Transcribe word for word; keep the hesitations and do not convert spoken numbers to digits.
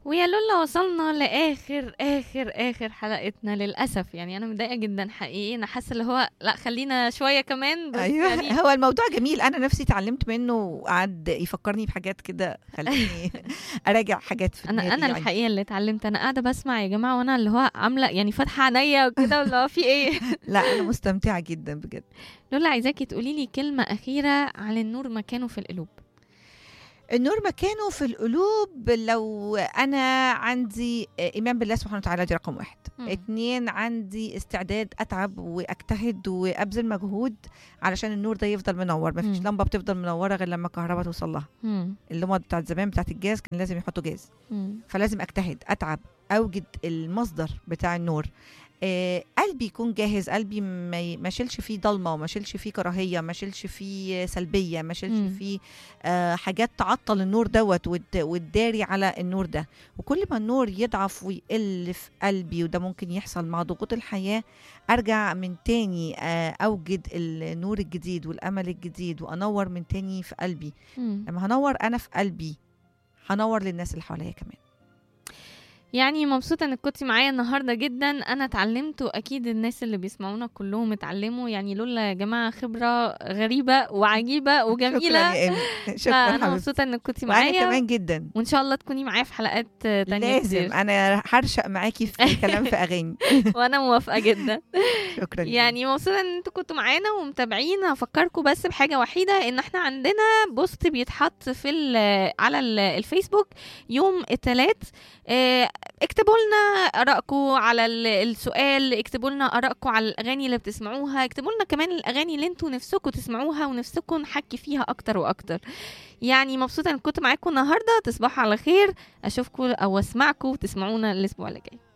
ويا لولا وصلنا لاخر اخر اخر حلقتنا للاسف. يعني انا متضايقه جدا حقيقي، انا حاسه اللي هو لا خلينا شويه كمان بس ايوه يعني هو الموضوع جميل، انا نفسي اتعلمت منه وقعد يفكرني بحاجات كده خليني اراجع حاجات في انا دماغي انا يعني. الحقيقه اللي اتعلمت، انا قاعده بسمع يا جماعه وانا اللي هو عامله يعني فاتحه عينيا وكده واللي هو في ايه. لا انا مستمتعه جدا بجد. لولا عايزاكي تقولي لي كلمه اخيره عن النور مكانه في القلوب. النور مكانه في القلوب، لو انا عندي ايمان بالله سبحانه وتعالى دي رقم واحد. مم. اتنين، عندي استعداد اتعب واجتهد وابذل مجهود علشان النور ده يفضل منور. مفيش مم. لمبه بتفضل منوره غير لما الكهرباء توصل لها. مم. اللمبه بتاعت زمان بتاعت الجاز كان لازم يحطوا جاز، مم. فلازم اجتهد اتعب اوجد المصدر بتاع النور. آه قلبي يكون جاهز، قلبي ما ي- ما شيلش فيه ضلمه وما شيلش فيه كراهيه، ما شيلش فيه سلبيه، ما شيلش مم. فيه آه حاجات تعطل النور دوت وت- وتداري على النور ده. وكل ما النور يضعف ويقل في قلبي، وده ممكن يحصل مع ضغوط الحياه، ارجع من تاني آه اوجد النور الجديد والامل الجديد وانور من تاني في قلبي. مم. لما هنور انا في قلبي هنور للناس اللي حواليا كمان. يعني مبسوطة انك كنتي معايا النهاردة جدا، انا اتعلمت واكيد الناس اللي بيسمعونا كلهم اتعلموا. يعني لولا يا جماعة خبرة غريبة وعجيبة شكرا وجميلة. يا ايمي، شكرا فانا حبيبتي. مبسوطة انك كنتي وانا معايا، كمان جدا. وان شاء الله تكوني معايا في حلقات تانية لازم كتير. انا هرشق معاكي في كلام في اغاني. وانا موافقة جدا. شكرا. يعني مبسوطة ان انتوا كنتوا معانا ومتابعين. هفكركم بس بحاجة وحيدة، ان احنا عندنا بوست بيتحط في ال- على ال- الفيسبوك يوم الثلاث. اه، اكتبوا لنا ارائكم على ال- السؤال، اكتبوا لنا ارائكم على الاغاني اللي بتسمعوها، اكتبوا لنا كمان الاغاني اللي انتوا نفسكم تسمعوها ونفسكم نحكي فيها اكتر واكتر. يعني مبسوطة ان كنت معاكم النهاردة. تصبحوا على خير، اشوفكم او اسمعكم وتسمعونا الاسبوع اللي جاي.